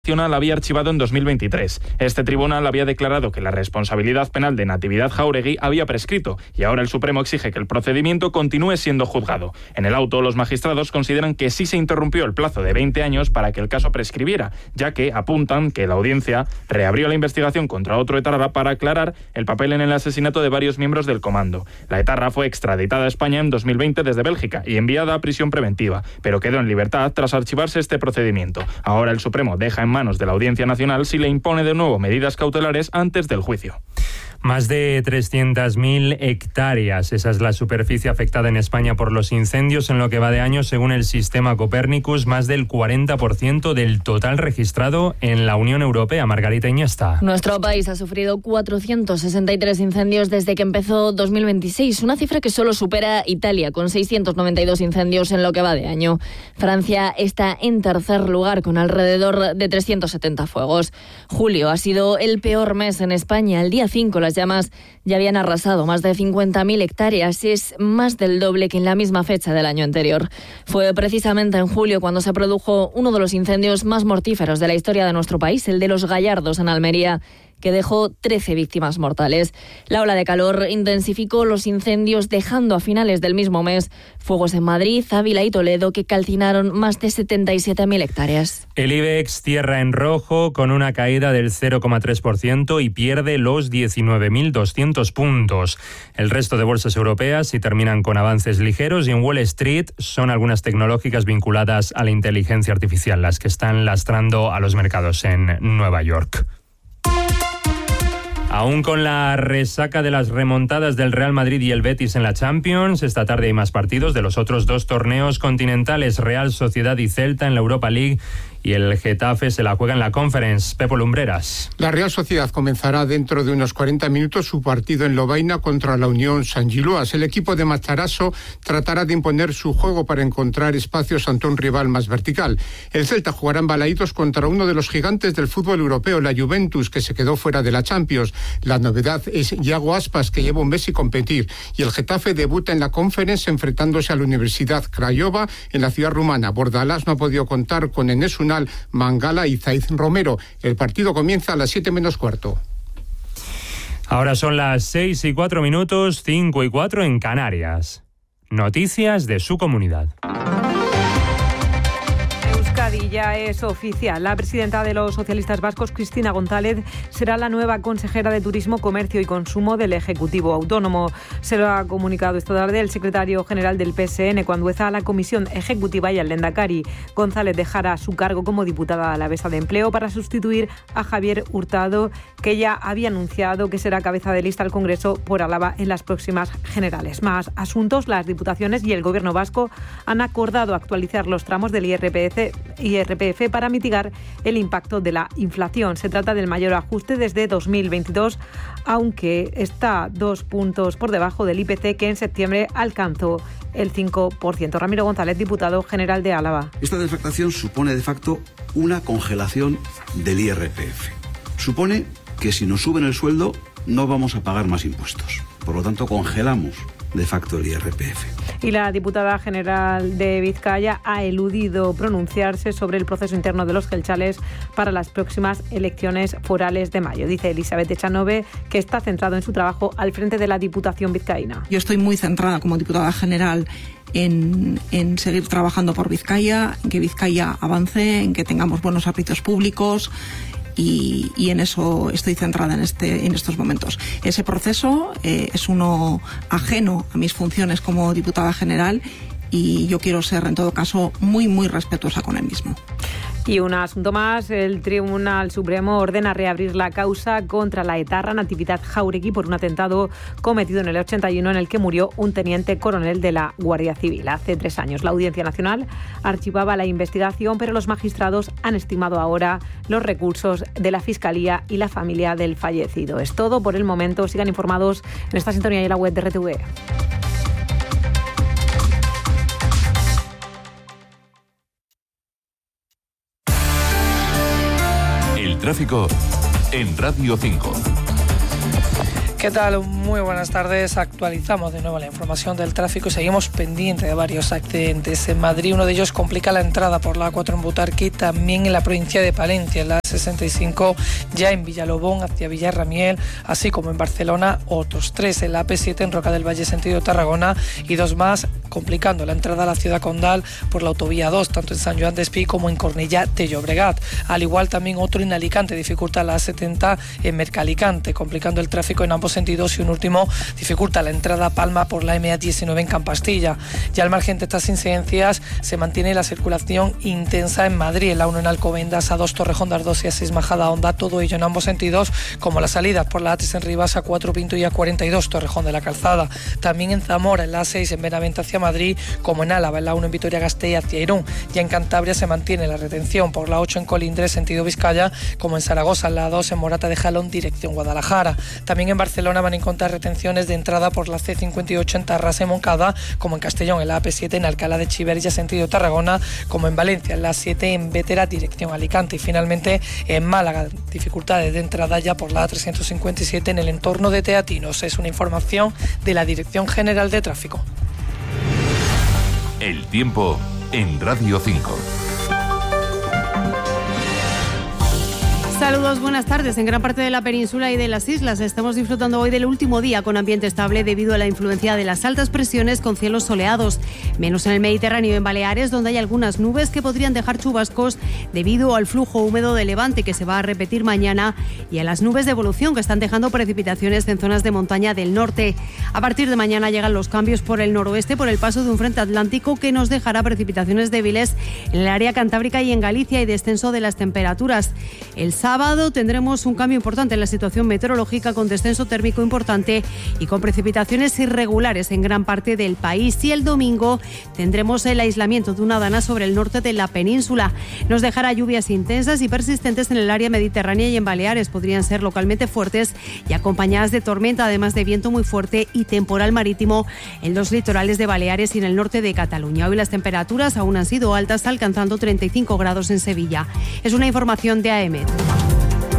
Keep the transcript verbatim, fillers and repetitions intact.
Nacional había archivado en dos mil veintitrés. Este tribunal había declarado que la responsabilidad penal de Natividad Jáuregui había prescrito y ahora el Supremo exige que el procedimiento continúe siendo juzgado. En el auto, los magistrados consideran que sí se interrumpió el plazo de veinte años para que el caso prescribiera, ya que apuntan que la audiencia reabrió la investigación contra otro etarra para aclarar el papel en el asesinato de varios miembros del comando. La etarra fue extraditada a España en dos mil veinte desde Bélgica y enviada a prisión preventiva, pero quedó en libertad tras archivarse este procedimiento. Ahora el Supremo deja en manos de la Audiencia Nacional si le impone de nuevo medidas cautelares antes del juicio. Más de trescientas mil hectáreas, esa es la superficie afectada en España por los incendios en lo que va de año, según el sistema Copernicus, más del cuarenta por ciento del total registrado en la Unión Europea. Margarita Iniesta. Nuestro país ha sufrido cuatrocientos sesenta y tres incendios desde que empezó dos mil veintiséis, una cifra que solo supera Italia, con seiscientos noventa y dos incendios en lo que va de año. Francia está en tercer lugar, con alrededor de trescientos setenta fuegos. Julio ha sido el peor mes en España. El día cinco, las llamas ya habían arrasado más de cincuenta mil hectáreas, es más del doble que en la misma fecha del año anterior. Fue precisamente en julio cuando se produjo uno de los incendios más mortíferos de la historia de nuestro país, el de Los Gallardos en Almería, que dejó trece víctimas mortales. La ola de calor intensificó los incendios, dejando a finales del mismo mes fuegos en Madrid, Ávila y Toledo que calcinaron más de setenta y siete mil hectáreas. El IBEX cierra en rojo con una caída del cero coma tres por ciento y pierde los diecinueve mil doscientos puntos. El resto de bolsas europeas sí terminan con avances ligeros y en Wall Street son algunas tecnológicas vinculadas a la inteligencia artificial las que están lastrando a los mercados en Nueva York. Aún con la resaca de las remontadas del Real Madrid y el Betis en la Champions, esta tarde hay más partidos de los otros dos torneos continentales, Real Sociedad y Celta en la Europa League, y el Getafe se la juega en la Conference. Pepo Lumbreras. La Real Sociedad comenzará dentro de unos cuarenta minutos su partido en Lovaina contra la Unión San Giluas. El equipo de Macharasso tratará de imponer su juego para encontrar espacios ante un rival más vertical. El Celta jugará en Balaídos contra uno de los gigantes del fútbol europeo, la Juventus, que se quedó fuera de la Champions. La novedad es Iago Aspas, que lleva un mes sin competir. Y el Getafe debuta en la Conference enfrentándose a la Universidad Craiova en la ciudad rumana. Bordalás no ha podido contar con Enes Unal, Mangala y Zaiz Romero. El partido comienza a las siete menos cuarto. Ahora son las seis y cuatro minutos, cinco y cuatro en Canarias. Noticias de su comunidad. Ya es oficial. La presidenta de los socialistas vascos, Cristina González, será la nueva consejera de Turismo, Comercio y Consumo del Ejecutivo Autónomo. Se lo ha comunicado esta tarde el secretario general del P S N cuando a la Comisión Ejecutiva y al Lehendakari. González dejará su cargo como diputada alavesa de Empleo para sustituir a Javier Hurtado, que ya había anunciado que será cabeza de lista al Congreso por Álava en las próximas generales. Más asuntos, las diputaciones y el Gobierno vasco han acordado actualizar los tramos del I R P F I R P F para mitigar el impacto de la inflación. Se trata del mayor ajuste desde dos mil veintidós, aunque está dos puntos por debajo del I P C, que en septiembre alcanzó el cinco por ciento. Ramiro González, diputado general de Álava. Esta deflactación supone de facto una congelación del I R P F. Supone que si nos suben el sueldo no vamos a pagar más impuestos. Por lo tanto, congelamos de facto el I R P F. Y la diputada general de Vizcaya ha eludido pronunciarse sobre el proceso interno de los gelchales para las próximas elecciones forales de mayo. Dice Elizabeth Echanove que está centrado en su trabajo al frente de la Diputación vizcaína. Yo estoy muy centrada como diputada general En, en seguir trabajando por Vizcaya, en que Vizcaya avance, en que tengamos buenos servicios públicos. Y, y en eso estoy centrada en, este, en estos momentos. Ese proceso eh, es uno ajeno a mis funciones como diputada general y yo quiero ser, en todo caso, muy, muy respetuosa con él mismo. Y un asunto más, el Tribunal Supremo ordena reabrir la causa contra la etarra Natividad Jáuregui por un atentado cometido en el ochenta y uno en el que murió un teniente coronel de la Guardia Civil. Hace tres años la Audiencia Nacional archivaba la investigación, pero los magistrados han estimado ahora los recursos de la Fiscalía y la familia del fallecido. Es todo por el momento. Sigan informados en esta sintonía y en la web de R T V. Tráfico en Radio cinco. ¿Qué tal? Muy buenas tardes. Actualizamos de nuevo la información del tráfico y seguimos pendientes de varios accidentes. En Madrid uno de ellos complica la entrada por la A cuatro en Butarque, también en la provincia de Palencia, en la sesenta y cinco, ya en Villalobón hacia Villarramiel, así como en Barcelona otros tres, en la A P siete en Roca del Valle sentido Tarragona y dos más complicando la entrada a la ciudad condal por la autovía dos, tanto en San Joan d'Espí como en Cornellà de Llobregat. Al igual también otro en Alicante, dificulta la A setenta en Mercalicante, complicando el tráfico en ambos sentidos, y un último dificulta la entrada a Palma por la M A diecinueve en Campastilla. Ya al margen de estas incidencias se mantiene la circulación intensa en Madrid, en la uno en Alcobendas, A dos Torrejón de Ardoz y A seis Majada Honda, todo ello en ambos sentidos, como las salidas por la A tres en Rivas, A cuatro Pinto y A cuarenta y dos Torrejón de la Calzada. También en Zamora, en la A seis en Benavente hacia Madrid, como en Álava, en la uno en Vitoria-Gasteiz hacia Irún. Ya en Cantabria se mantiene la retención por la ocho en Colindres sentido Vizcaya, como en Zaragoza, en la A dos en Morata de Jalón dirección Guadalajara. También en Barcelona van a encontrar retenciones de entrada por la C cincuenta y ocho en Tarrasa y Moncada, como en Castellón en la A P siete en Alcalá de Chiverja sentido Tarragona, como en Valencia en la A siete en Bétera dirección Alicante, y finalmente en Málaga dificultades de entrada ya por la A trescientos cincuenta y siete en el entorno de Teatinos. Es una información de la Dirección General de Tráfico. El tiempo en Radio cinco. Saludos, buenas tardes. En gran parte de la península y de las islas estamos disfrutando hoy del último día con ambiente estable debido a la influencia de las altas presiones con cielos soleados, menos en el Mediterráneo y en Baleares, donde hay algunas nubes que podrían dejar chubascos debido al flujo húmedo de levante que se va a repetir mañana, y a las nubes de evolución que están dejando precipitaciones en zonas de montaña del norte. A partir de mañana llegan los cambios por el noroeste por el paso de un frente atlántico que nos dejará precipitaciones débiles en el área cantábrica y en Galicia, y descenso de las temperaturas. El sábado tendremos un cambio importante en la situación meteorológica, con descenso térmico importante y con precipitaciones irregulares en gran parte del país. Y el domingo tendremos el aislamiento de una dana sobre el norte de la península. Nos dejará lluvias intensas y persistentes en el área mediterránea y en Baleares. Podrían ser localmente fuertes y acompañadas de tormenta, además de viento muy fuerte y temporal marítimo en los litorales de Baleares y en el norte de Cataluña. Hoy las temperaturas aún han sido altas, alcanzando treinta y cinco grados en Sevilla. Es una información de A E M E T.